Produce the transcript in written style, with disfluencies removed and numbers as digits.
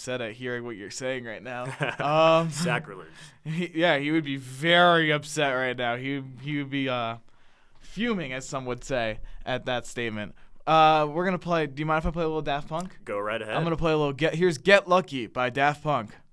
upset at hearing what you're saying right now. Sacrilege. He would be very upset right now. He would be fuming, as some would say, at that statement. We're gonna play. Do you mind if I play a little Daft Punk? Go right ahead. I'm gonna play a little. Here's "Get Lucky" by Daft Punk.